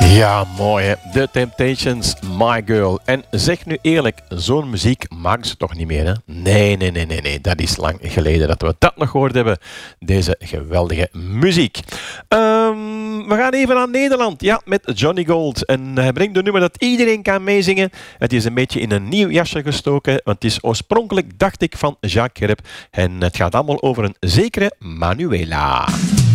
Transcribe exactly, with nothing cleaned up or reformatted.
Ja, mooi hè. The Temptations, My Girl. En zeg nu eerlijk, zo'n muziek maken ze toch niet meer hè? Nee, nee, nee, nee, nee. Dat is lang geleden dat we dat nog gehoord hebben. Deze geweldige muziek. Um, we gaan even naar Nederland. Ja, met Johnny Gold. En hij brengt een nummer dat iedereen kan meezingen. Het is een beetje in een nieuw jasje gestoken. Want het is oorspronkelijk, dacht ik, van Jacques Gerp. En het gaat allemaal over een zekere Manuela.